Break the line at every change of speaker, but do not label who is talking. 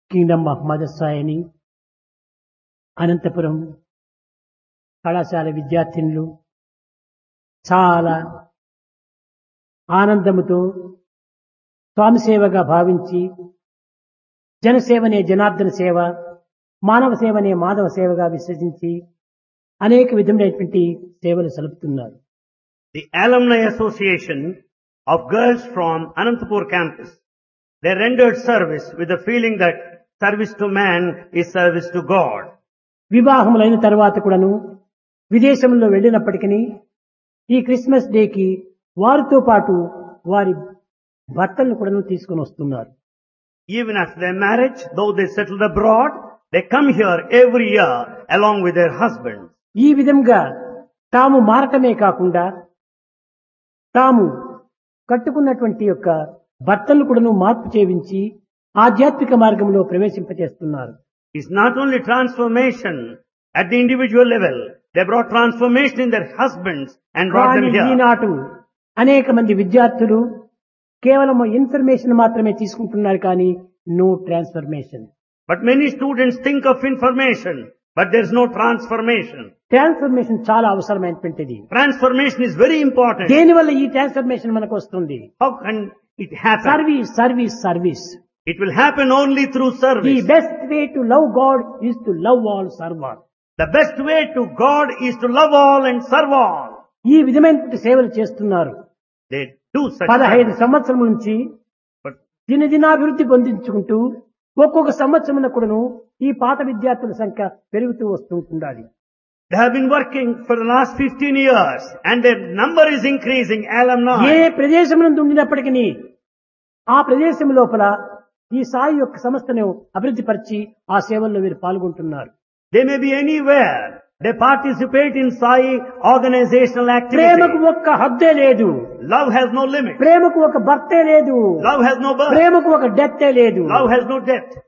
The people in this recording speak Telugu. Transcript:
కింగ్డమ్ ఆఫ్ మదర్ సాయిని అనంతపురం కళాశాల విద్యార్థినులు చాలా ఆనందముతో స్వామి సేవగా భావించి జనసేవనే జనార్దన సేవ, మానవ సేవనే మాధవ సేవగా విశ్వసించి అనేక విధములైనటువంటి సేవలు సలుపుతున్నారు.
The Alumni Association of girls from Anantapur campus, they rendered service with the feeling that service to man is service to God.
వివాహములైన తర్వాత కూడాను విదేశంలో వెళ్ళినప్పటికీ ఈ క్రిస్మస్ డేకి వారితో పాటు వారి భర్తలను కూడాను తీసుకొని వస్తున్నారు.
Even after their marriage, though they settled abroad, they come here every year along with their husbands.
ఈ విధంగా తాము మారటమే కాకుండా తాము కట్టుకున్నటువంటి యొక్క భర్తలను కూడాను మార్పు చేయించి ఆధ్యాత్మిక మార్గంలో ప్రవేశింపచేస్తున్నారు.
It's not only transformation at the individual level, they brought transformation in their husbands and brought them here.
ఈనాటు అనేక మంది విద్యార్థులు కేవలం ఇన్ఫర్మేషన్ మాత్రమే తీసుకుంటున్నారు కానీ no transformation.
But many students think of information, but there's no transformation.
Transformation చాలా అవసరమైనటువంటిది.
Transformation is very important.
దేనివల్ల ఈ ట్రాన్స్ఫర్మేషన్ మనకు వస్తుంది?
How can it happen?
Service service service.
It will happen only through
the
service.
Best way to love God is to love all serve all.
The best way to God is to love all and serve all.
ఈ విధమైనటువంటి సేవలు చేస్తున్నారు.
They do such
15
service.
సంవత్సరం నుంచి
But
దినదినాభివృద్ధి పొందించుకుంటూ ఒక్కొక్క సంవత్సరం కూడాను ఈ పాత విద్యార్థుల సంఖ్య పెరుగుతూ వస్తుంటుండాలి.
they have been working for the last 15 years and their number is increasing, alumni.
ఏ ప్రదేశం నందు ఉండినప్పటికీ ఆ ప్రదేశం లోపల ఈ సాయి యొక్క సంస్థను అభివృద్ధి పరిచి ఆ సేవల్లో వీరు పాల్గొంటున్నారు.
They may be anywhere. They participate in Sai organizational activity.
ప్రేమకు ఒక్క హద్దే లేదు.
Love has no limit.
ప్రేమకు ఒక బర్తే లేదు.
Love has no birth.
ప్రేమకు ఒక డెత్తే లేదు.
Love has no depth.